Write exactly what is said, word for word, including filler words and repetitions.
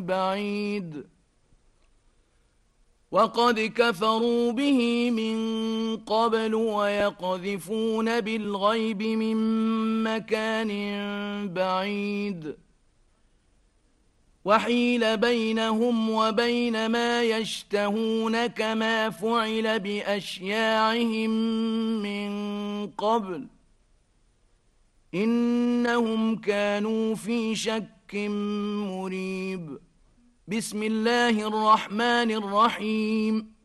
بعيد وقد كفروا به من قبل ويقذفون بالغيب من مكان بعيد وحيل بينهم وبين ما يشتهون كما فعل بأشياعهم من قبل إنهم كانوا في شك مريب. بسم الله الرحمن الرحيم